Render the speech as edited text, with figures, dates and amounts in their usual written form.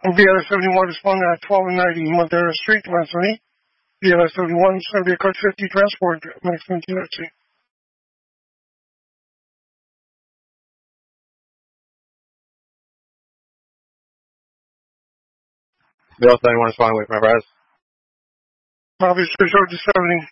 BLS 71 responding at 12 and 90 Montero Street, Manzanillo. BLS 71 is going to be a code 50 transport, Max 1913. BLS 71 responding with my prize. Obviously, short to 70.